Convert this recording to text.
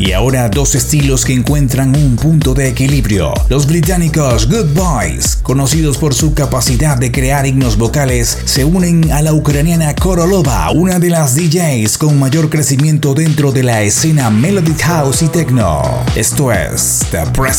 Y ahora dos estilos que encuentran un punto de equilibrio. Los británicos Good Boys, conocidos por su capacidad de crear himnos vocales, se unen a la ucraniana Korolova, una de las DJs con mayor crecimiento dentro de la escena Melodic House y Techno. Esto es The Press